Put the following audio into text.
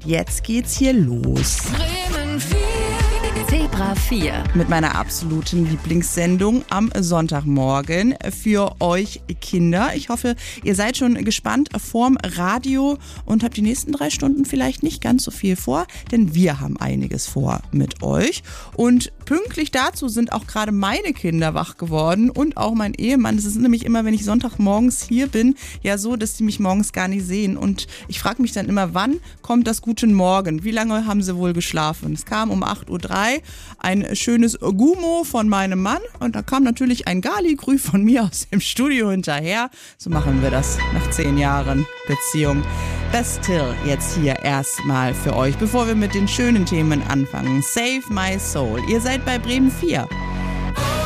jetzt geht's hier los. Bremen 4. Zebra 4. Mit meiner absoluten Lieblingssendung am Sonntagmorgen für euch Kinder. Ich hoffe, ihr seid schon gespannt vorm Radio und habt die nächsten 3 Stunden vielleicht nicht ganz so viel vor, denn wir haben einiges vor mit euch. Und pünktlich dazu sind auch gerade meine Kinder wach geworden und auch mein Ehemann. Es ist nämlich immer, wenn ich Sonntagmorgens hier bin, ja so, dass die mich morgens gar nicht sehen. Und ich frage mich dann immer, wann kommt das Guten Morgen? Wie lange haben sie wohl geschlafen? Es kam um 8:03 Uhr ein schönes Gummo von meinem Mann und da kam natürlich ein Gali-Grü von mir aus dem Studio hinterher. So machen wir das nach 10 Jahren Beziehung. Das Till jetzt hier erstmal für euch, bevor wir mit den schönen Themen anfangen. Save My Soul. Ihr seid bei Bremen 4.